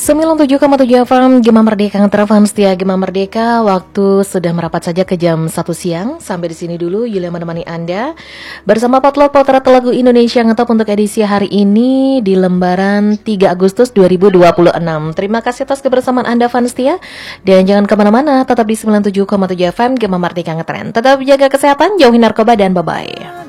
97,7 FM Gema Merdeka Ngetrafan setia Gema Merdeka. Waktu sudah merapat saja ke jam 1 siang. Sampai di sini dulu Yulia menemani Anda bersama Potlot Potret Lagu Indonesia Ngetop untuk edisi hari ini di lembaran 3 Agustus 2026. Terima kasih atas kebersamaan Anda fans setia. Dan jangan kemana-mana, tetap di 97,7 FM Gema Merdeka Ngetren. Tetap jaga kesehatan, jauhi narkoba dan bye-bye.